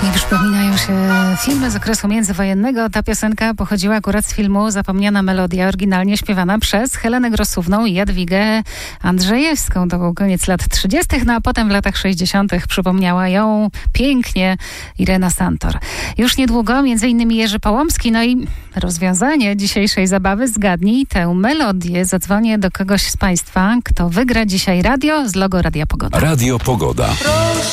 Przypominają się filmy z okresu międzywojennego. Ta piosenka pochodziła akurat z filmu Zapomniana melodia, oryginalnie śpiewana przez Helenę Grossówną i Jadwigę Andrzejewską. To był koniec lat 30., no a potem w latach 60. przypomniała ją pięknie Irena Santor. Już niedługo m.in. Jerzy Połomski, no i rozwiązanie dzisiejszej zabawy. Zgadnij tę melodię. Zadzwonię do kogoś z Państwa, kto wygra dzisiaj radio z logo Radia Pogoda. Radio Pogoda.